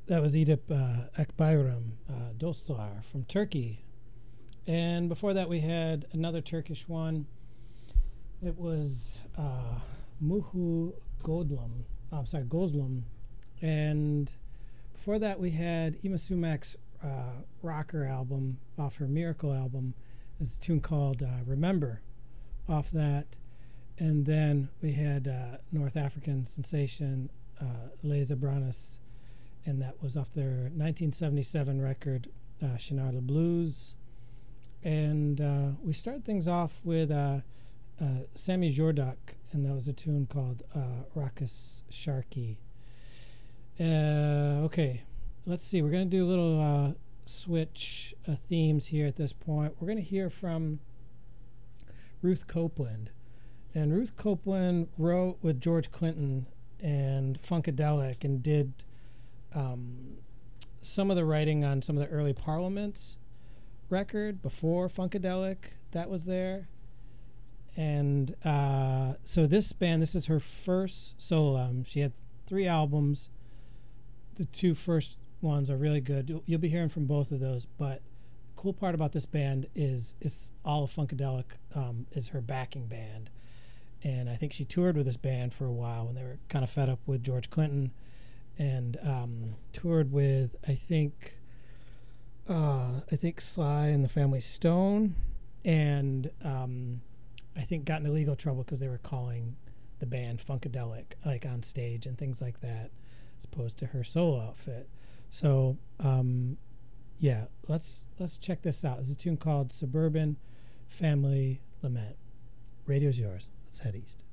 That was Edip Ekbayram Dostlar from Turkey. And before that, we had another Turkish one. It was Muhu Godlum. Gozlum. And before that, we had Ima Sumak's rocker album off her Miracle album. There's a tune called Remember off that. And then we had North African sensation Les Abranas, and that was off their 1977 record, Shinar Le Blues. And we start things off with Sami Jordak, and that was a tune called Rakas Sharky. Okay, let's see. We're going to do a little switch themes here at this point. We're going to hear from Ruth Copeland. And Ruth Copeland wrote with George Clinton and Funkadelic and did some of the writing on some of the early Parliaments record before Funkadelic. That was there. And so this band, this is her first solo album. She had 3 albums. The 2 first ones are really good. You'll be hearing from both of those. But the cool part about this band is it's all of Funkadelic is her backing band. And I think she toured with this band for a while when they were kind of fed up with George Clinton, and toured with I think Sly and the Family Stone, and I think got into legal trouble because they were calling the band Funkadelic like on stage and things like that, as opposed to her solo outfit. So yeah, let's check this out. There's a tune called Suburban Family Lament. Radio's yours. Let's head east.